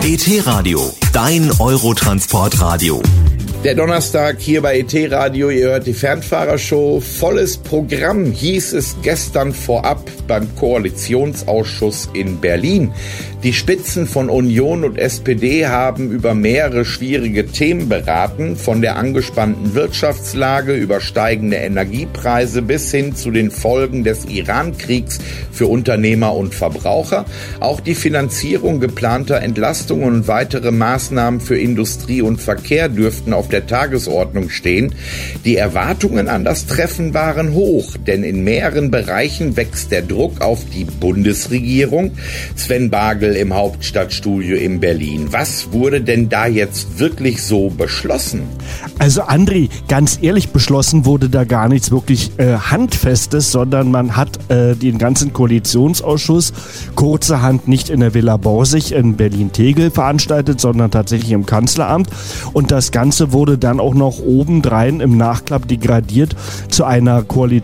ET-Radio, dein Eurotransportradio. Der Donnerstag hier bei ET-Radio, ihr hört die Fernfahrershow. Volles Programm hieß es gestern vorab beim Koalitionsausschuss in Berlin. Die Spitzen von Union und SPD haben über mehrere schwierige Themen beraten, von der angespannten Wirtschaftslage über steigende Energiepreise bis hin zu den Folgen des Iran-Kriegs für Unternehmer und Verbraucher. Auch die Finanzierung geplanter Entlastungen und weitere Maßnahmen für Industrie und Verkehr dürften auf der Tagesordnung stehen. Die Erwartungen an das Treffen waren hoch, denn in mehreren Bereichen wächst der Druck auf die Bundesregierung. Sven Bagel im Hauptstadtstudio in Berlin. Was wurde denn da jetzt wirklich so beschlossen? Also André, ganz ehrlich, beschlossen wurde da gar nichts wirklich Handfestes, sondern man hat den ganzen Koalitionsausschuss kurzerhand nicht in der Villa Borsig in Berlin-Tegel veranstaltet, sondern tatsächlich im Kanzleramt. Und das Ganze wurde dann auch noch obendrein im Nachklapp degradiert zu einer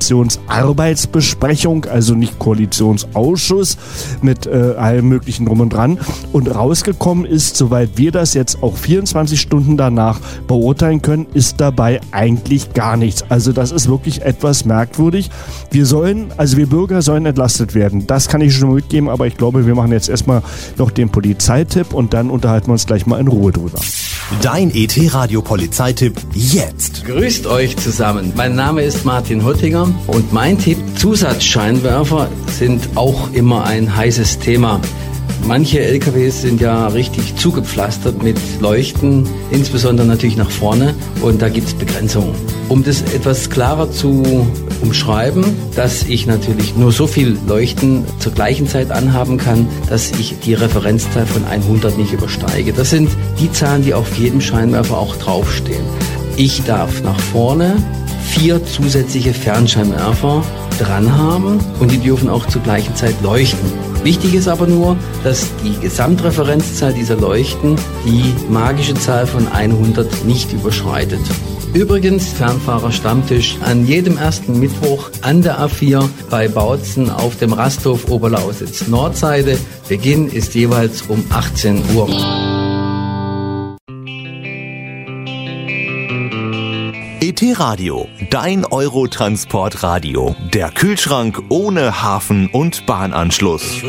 Koalitionsarbeitsbesprechung, also nicht Koalitionsausschuss mit allem möglichen drum und dran. Und rausgekommen ist, soweit wir das jetzt auch 24 Stunden danach beurteilen können, ist dabei eigentlich gar nichts. Also das ist wirklich etwas merkwürdig. Wir Bürger sollen entlastet werden. Das kann ich schon mal mitgeben, aber ich glaube, wir machen jetzt erstmal noch den Polizeitipp und dann unterhalten wir uns gleich mal in Ruhe drüber. Dein ET-Radio-Polizeitipp jetzt. Grüßt euch zusammen. Mein Name ist Martin Hottinger und mein Tipp: Zusatzscheinwerfer sind auch immer ein heißes Thema. Manche LKWs sind ja richtig zugepflastert mit Leuchten, insbesondere natürlich nach vorne, und da gibt es Begrenzungen. Um das etwas klarer zu umschreiben, dass ich natürlich nur so viel Leuchten zur gleichen Zeit anhaben kann, dass ich die Referenzzahl von 100 nicht übersteige. Das sind die Zahlen, die auf jedem Scheinwerfer auch draufstehen. Ich darf nach vorne 4 zusätzliche Fernscheinwerfer dran haben und die dürfen auch zur gleichen Zeit leuchten. Wichtig ist aber nur, dass die Gesamtreferenzzahl dieser Leuchten die magische Zahl von 100 nicht überschreitet. Übrigens, Fernfahrer-Stammtisch an jedem ersten Mittwoch an der A4 bei Bautzen auf dem Rasthof Oberlausitz Nordseite. Beginn ist jeweils um 18 Uhr. ET-Radio, dein Eurotransportradio. Der Kühlschrank ohne Hafen- und Bahnanschluss.